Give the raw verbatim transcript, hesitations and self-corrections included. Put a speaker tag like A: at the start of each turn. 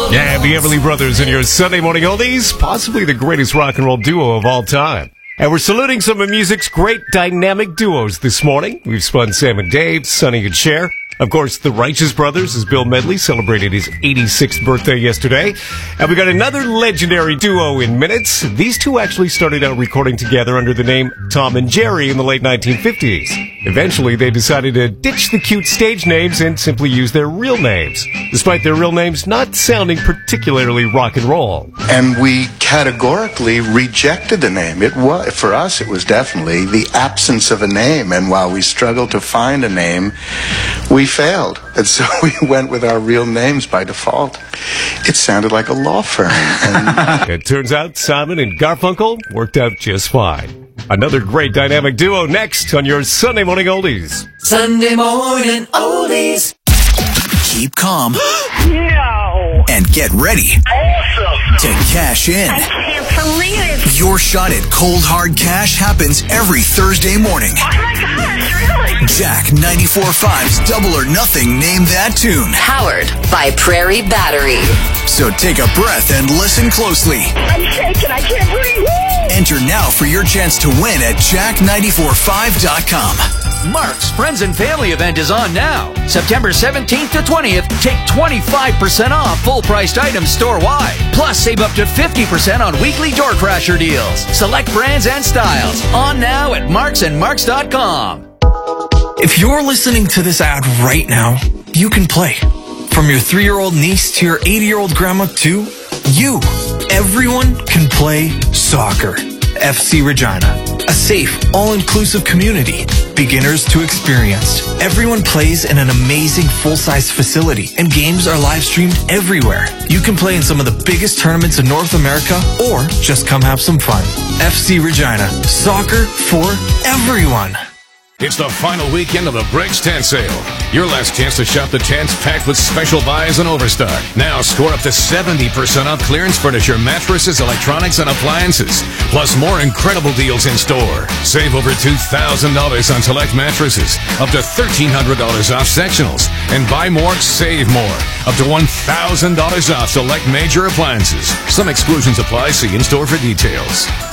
A: Yeah, the Everly Brothers in your Sunday Morning Oldies, possibly the greatest rock and roll duo of all time. And we're saluting some of music's great dynamic duos this morning. We've spun Sam and Dave, Sonny and Cher. Of course, the Righteous Brothers, as Bill Medley celebrated his eighty-sixth birthday yesterday. And we got another legendary duo in minutes. These two actually started out recording together under the name Tom and Jerry in the late nineteen fifties. Eventually, they decided to ditch the cute stage names and simply use their real names, despite their real names not sounding particularly rock and roll.
B: And we categorically rejected the name. It was, for us, it was definitely the absence of a name. And while we struggled to find a name, we failed. And so we went with our real names by default. It sounded like a law firm. And
A: it turns out Simon and Garfunkel worked out just fine. Another great dynamic duo next on your Sunday Morning Oldies.
C: Sunday Morning Oldies.
D: Keep calm.
E: No.
D: And get ready.
E: Awesome.
D: To cash in.
E: I can't believe it.
D: Your shot at cold hard cash happens every Thursday morning.
E: Oh my gosh, really?
D: Jack ninety-four point five's Double or Nothing Name That Tune.
F: Powered by Prairie Battery.
D: So take a breath and listen closely.
E: I'm shaking. I can't breathe. Woo!
D: Enter now for your chance to win at jack ninety-four five dot com.
G: Mark's Friends and Family event is on now. September seventeenth to twentieth, take twenty-five percent off full-priced items store-wide. Plus, save up to fifty percent on weekly door crasher deals. Select brands and styles. On now at marks and marks dot com.
H: If you're listening to this ad right now, you can play. From your three-year-old niece to your eighty-year-old grandma to you. Everyone can play soccer. F C Regina. A safe, all-inclusive community. Beginners to experienced. Everyone plays in an amazing full-size facility, and games are live-streamed everywhere. You can play in some of the biggest tournaments in North America, or just come have some fun. F C Regina. Soccer for everyone.
I: It's the final weekend of the Bricks Tent Sale. Your last chance to shop the tents packed with special buys and overstock. Now score up to seventy percent off clearance furniture, mattresses, electronics, and appliances. Plus more incredible deals in store. Save over two thousand dollars on select mattresses. Up to thirteen hundred dollars off sectionals. And buy more, save more. Up to one thousand dollars off select major appliances. Some exclusions apply. See in store for details.